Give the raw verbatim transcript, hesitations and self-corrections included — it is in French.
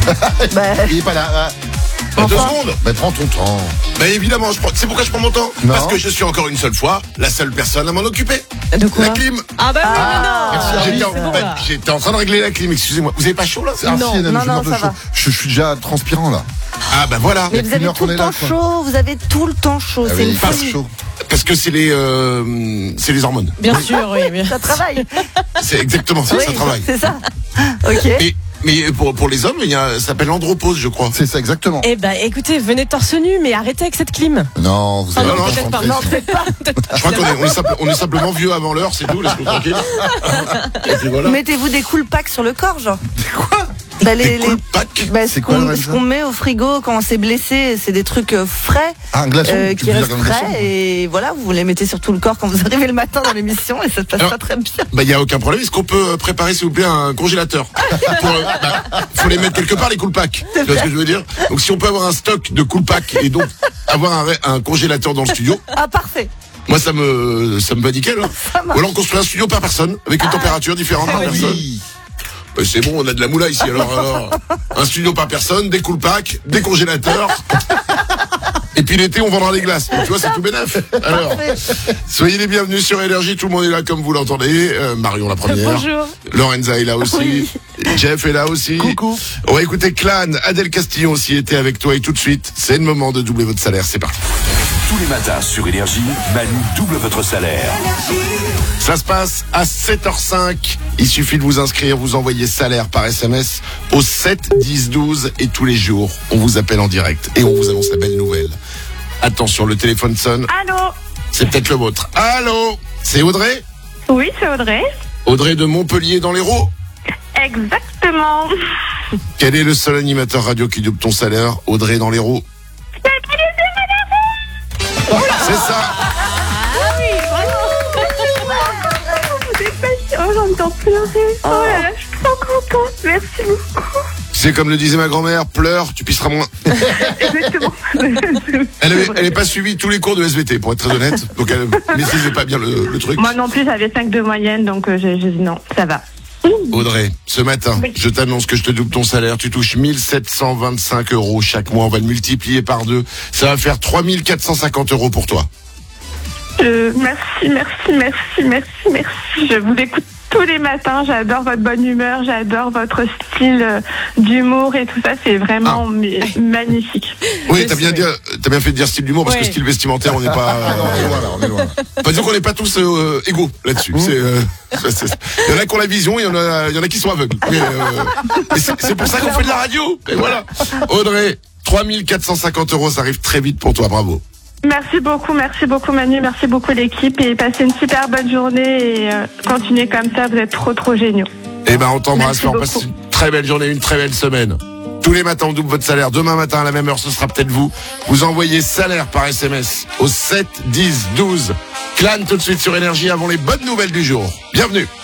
Bah, Il est pas là. Bah, deux Enfin. secondes. Mais prends ton temps. Bah évidemment, je prends... c'est pourquoi je prends mon temps. Non. Parce que je suis encore une seule fois la seule personne à m'en occuper. De quoi? La clim. Ah bah oui, Ah, mais non. merci, J'étais, oui, en... c'est bon, bah, là. j'étais en train de régler la clim, excusez-moi. Vous avez pas chaud là? Ah, Non, si, Hélène, non, je non, meurs de ça chaud. va. Je, je suis déjà transpirant là. Ah bah voilà. mais y a vous qu'une avez heure tout qu'on le est là, temps quoi. chaud, vous avez tout le temps chaud, Ah c'est oui, une pas folie. chaud. Parce que c'est les, euh... c'est les hormones. Bien sûr, oui. Bien. Ça travaille. C'est exactement ça, Oui, ça travaille. c'est ça. Ok. Et, mais pour, pour les hommes, il y a, ça s'appelle l'andropause, je crois. C'est ça, exactement. Eh ben, écoutez, venez torse nu, mais arrêtez avec cette clim. Non, vous Ah allez non, pas peut-être rentrer. Non, peut-être pas. Je crois qu'on est, on est, simple- on est simplement vieux avant l'heure, c'est tout, laisse-nous tranquille. Et puis voilà. Mettez-vous des cool packs sur le corps, genre. Quoi? Bah, les, Des les- cool packs. bah, ce C'est quoi, qu'on Lorenza ce qu'on met au frigo quand on s'est blessé, c'est des trucs euh, frais, Ah, un glaçon. euh, tu qui veux dire restent un glaçon. frais, et voilà, vous les mettez sur tout le corps quand vous arrivez le matin dans l'émission, et ça se passe Alors- pas très bien. Bah, il y a aucun problème. Est-ce qu'on peut préparer, s'il vous plaît, un congélateur? Pour, euh, bah, faut les mettre quelque part, les cool packs. Tu vois ce que je veux dire? Donc, si on peut avoir un stock de cool packs et donc avoir un, ré- un congélateur dans le studio, Ah, parfait. moi, ça me, ça me va nickel. Hein. Ça marche. Ou alors, on construit un studio par personne, avec une température différente par personne. Oui. Bah, c'est bon, on a de la moula ici. Alors, alors, un studio par personne, des cool packs, des congélateurs. Et puis l'été, on vendra des glaces. Donc, tu vois, c'est tout bénef. Alors, Parfait. soyez les bienvenus sur Énergie. Tout le monde est là comme vous l'entendez. Euh, Marion la première. Bonjour. Lorenza est là aussi. Oui. Jeff est là aussi. Coucou. On va écouter Clan. Adèle Castillon aussi était avec toi. Et tout de suite, c'est le moment de doubler votre salaire. C'est parti. Tous les matins sur Énergie, Manu double votre salaire. Ça se passe à sept heures cinq. Il suffit de vous inscrire, vous envoyez salaire par S M S au sept dix douze et tous les jours, on vous appelle en direct et on vous annonce la belle nouvelle. Attention, le téléphone sonne. Allô? C'est peut-être le vôtre. Allô? C'est Audrey? Oui, c'est Audrey. Audrey de Montpellier dans l'Hérault? Exactement. Quel est le seul animateur radio qui double ton salaire? Audrey dans l'Hérault? C'est ça. Oh, j'entends pleurer. Oh là là, je suis trop contente. Merci beaucoup. C'est comme le disait ma grand-mère, pleure, tu pisseras moins. Exactement. Elle avait, elle est pas suivi tous les cours de S V T, pour être très honnête. Donc elle maîtrisait pas bien le, le truc. Moi non plus, j'avais cinq de moyenne, donc euh, j'ai j'ai dit non, ça va. Audrey, ce matin, Oui. je t'annonce que je te double ton salaire. Tu touches mille sept cent vingt-cinq euros chaque mois. On va le multiplier par deux. Ça va faire trois mille quatre cent cinquante euros pour toi. Euh, merci, merci, merci, merci, merci. Je vous écoute tous les matins. J'adore votre bonne humeur, j'adore votre style euh, d'humour et tout ça. C'est vraiment mais, magnifique. Oui, Je t'as bien, sais. dit, t'as bien fait de dire style d'humour parce Ouais. que style vestimentaire, on n'est pas. Ah non, on est loin là, on est loin. Pas dire qu'on n'est pas tous euh, égaux là-dessus. C'est, euh, c'est- c'est- il y en a qui ont la vision, il y en a, il y en a qui sont aveugles. Mais, euh, mais c'est, c'est pour ça qu'on fait de la radio. Et voilà. Audrey, trois mille quatre cent cinquante euros, ça arrive très vite pour toi. Bravo. Merci beaucoup, merci beaucoup Manu, merci beaucoup l'équipe et passez une super bonne journée et euh, continuez comme ça, vous êtes trop trop géniaux. Eh ben, on t'embrasse. Merci On passe beaucoup. une très belle journée, une très belle semaine. Tous les matins, on double votre salaire. Demain matin, à la même heure, ce sera peut-être vous. Vous envoyez salaire par S M S au sept dix douze. Clan tout de suite sur Énergie avant les bonnes nouvelles du jour. Bienvenue.